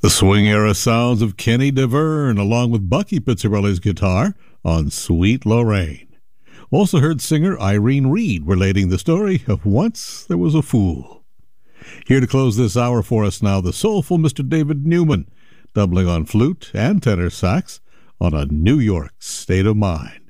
The swing era sounds of Kenny DeVerne along with Bucky Pizzarelli's guitar on Sweet Lorraine. Also heard singer Irene Reed relating the story of Once There Was a Fool. Here to close this hour for us now, the soulful Mr. David Newman, doubling on flute and tenor sax on A New York State of Mind.